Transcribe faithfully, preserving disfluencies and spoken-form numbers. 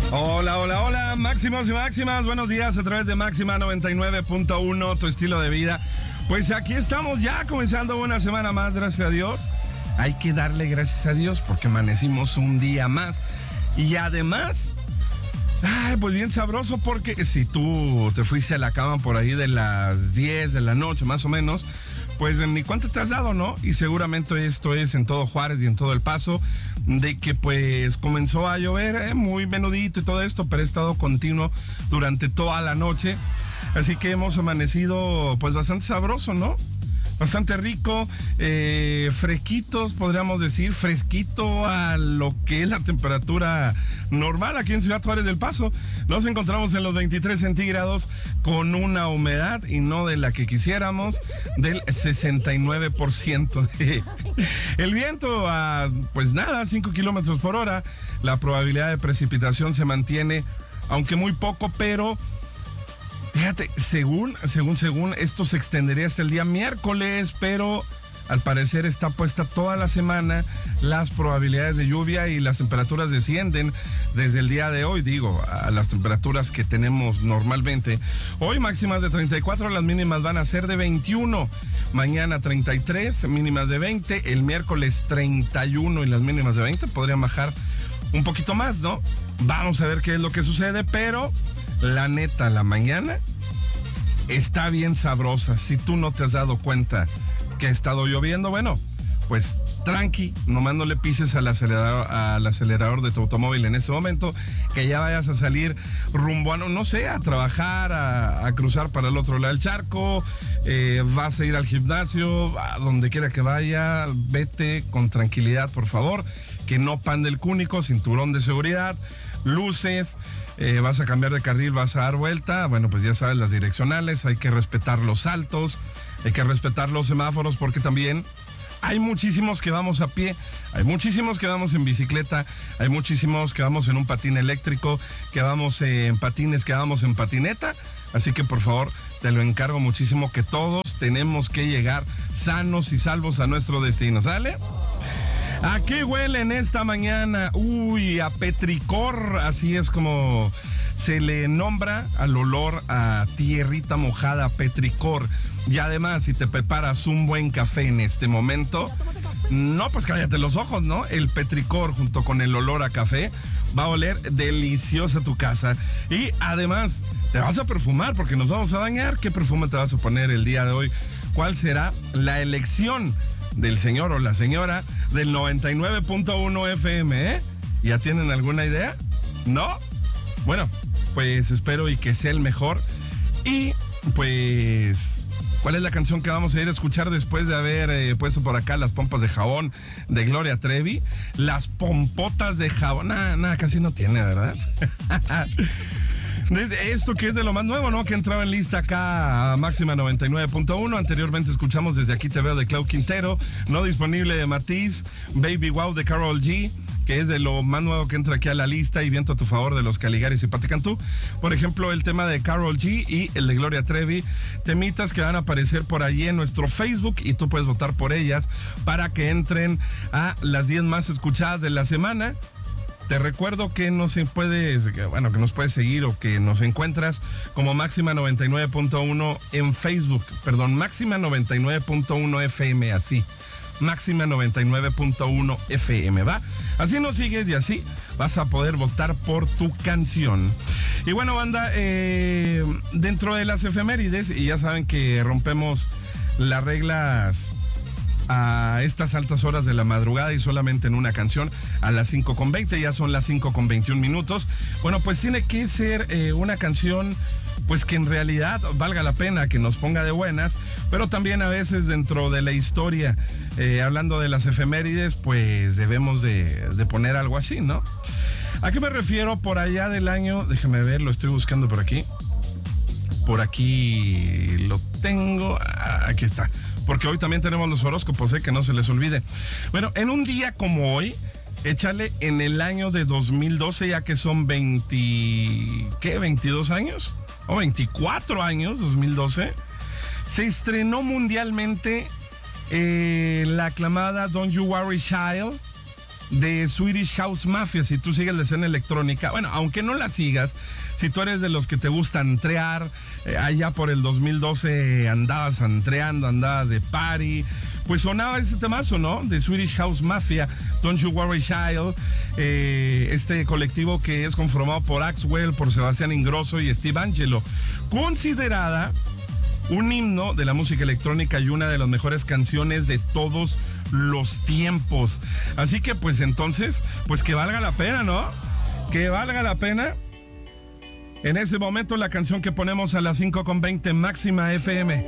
Hola, hola, hola, máximos y máximas, buenos días a través de Máxima noventa y nueve punto uno, tu estilo de vida. Pues aquí estamos ya comenzando una semana más, gracias a Dios. Hay que darle gracias a Dios porque amanecimos un día más. Y además, ay, pues bien sabroso porque si tú te fuiste a la cama por ahí de las diez de la noche más o menos, pues ni cuánto te has dado, ¿no? Y seguramente esto es en todo Juárez y en todo El Paso, de que pues comenzó a llover eh, muy menudito y todo esto, pero ha estado continuo durante toda la noche. Así que hemos amanecido pues bastante sabroso, ¿no? Bastante rico, eh, fresquitos, podríamos decir, fresquito a lo que es la temperatura normal aquí en Ciudad Juárez del Paso. Nos encontramos en los veintitrés centígrados con una humedad, y no de la que quisiéramos, del sesenta y nueve por ciento. El viento a, pues nada, cinco kilómetros por hora. La probabilidad de precipitación se mantiene, aunque muy poco, pero... Fíjate, según, según, según, esto se extendería hasta el día miércoles, pero al parecer está puesta toda la semana las probabilidades de lluvia y las temperaturas descienden desde el día de hoy, digo, a las temperaturas que tenemos normalmente. Hoy máximas de treinta y cuatro, las mínimas van a ser de veintiuno. Mañana treinta y tres, mínimas de veinte. El miércoles treinta y uno y las mínimas de veinte. Podrían bajar un poquito más, ¿no? Vamos a ver qué es lo que sucede, pero... la neta, la mañana está bien sabrosa. Si tú no te has dado cuenta que ha estado lloviendo, bueno, pues tranqui, nomás no le pises al acelerador, al acelerador de tu automóvil en ese momento, que ya vayas a salir rumbo a, no, no sé, a trabajar, a, a cruzar para el otro lado del charco, eh, vas a ir al gimnasio, a donde quiera que vaya, vete con tranquilidad, por favor, que no pande el cúnico, cinturón de seguridad, luces. Eh, vas a cambiar de carril, vas a dar vuelta, bueno, pues ya sabes, las direccionales, hay que respetar los saltos, hay que respetar los semáforos, porque también hay muchísimos que vamos a pie, hay muchísimos que vamos en bicicleta, hay muchísimos que vamos en un patín eléctrico, que vamos en patines, que vamos en patineta, así que por favor, te lo encargo muchísimo, que todos tenemos que llegar sanos y salvos a nuestro destino, ¿sale? ¿A qué huelen esta mañana? Uy, a petricor, así es como se le nombra al olor a tierrita mojada, petricor. Y además, si te preparas un buen café en este momento, no, pues cállate los ojos, ¿no? El petricor junto con el olor a café va a oler deliciosa tu casa. Y además, te vas a perfumar porque nos vamos a bañar. ¿Qué perfume te vas a poner el día de hoy? ¿Cuál será la elección del señor o la señora del noventa y nueve punto uno F M, ¿eh? ¿Ya tienen alguna idea? ¿No? Bueno, pues espero y que sea el mejor. Y pues, ¿cuál es la canción que vamos a ir a escuchar después de haber eh, puesto por acá Las Pompas de Jabón de Gloria Trevi? Las pompotas de jabón. Nada, nada, casi no tiene, ¿verdad? Esto que es de lo más nuevo, ¿no? Que entraba en lista acá a Máxima noventa y nueve punto uno. Anteriormente escuchamos Desde Aquí Te Veo de Clau Quintero, No Disponible de Matiz, Baby Wow de Karol G, que es de lo más nuevo que entra aquí a la lista, y Viento a tu Favor de los Caligaris y Pati Cantú. Por ejemplo, el tema de Karol G y el de Gloria Trevi, temitas que van a aparecer por allí en nuestro Facebook, y tú puedes votar por ellas para que entren a las diez más escuchadas de la semana. Te recuerdo que nos puedes, bueno, que nos puedes seguir o que nos encuentras como Máxima noventa y nueve punto uno en Facebook, perdón, Máxima noventa y nueve punto uno F M, así, Máxima noventa y nueve punto uno F M, ¿va? Así nos sigues y así vas a poder votar por tu canción. Y bueno, banda, eh, dentro de las efemérides, y ya saben que rompemos las reglas a estas altas horas de la madrugada y solamente en una canción a las cinco con veinte, ya son las cinco con veintiún minutos. Bueno, pues tiene que ser eh, una canción pues que en realidad valga la pena, que nos ponga de buenas, pero también a veces dentro de la historia, eh, hablando de las efemérides, pues debemos de, de poner algo así, ¿no? ¿A qué me refiero? Por allá del año, déjame ver, lo estoy buscando por aquí, por aquí lo tengo, aquí está. Porque hoy también tenemos los horóscopos, ¿eh? Que no se les olvide. Bueno, en un día como hoy, échale en el año de dos mil doce, ya que son veinte, ¿qué? ¿veintidós años? O veinticuatro años, dos mil doce. Se estrenó mundialmente eh, la aclamada Don't You Worry Child de Swedish House Mafia. Si tú sigues la escena electrónica, bueno, aunque no la sigas, si tú eres de los que te gusta antrear, eh, allá por el dos mil doce andabas antreando, andabas de party, pues sonaba este temazo, ¿no? De Swedish House Mafia, Don't You Worry Child, eh, este colectivo que es conformado por Axwell, por Sebastián Ingrosso y Steve Angelo, considerada un himno de la música electrónica y una de las mejores canciones de todos los tiempos. Así que pues entonces, pues que valga la pena, ¿no? Que valga la pena. En ese momento la canción que ponemos a las cinco con veinte, Máxima F M.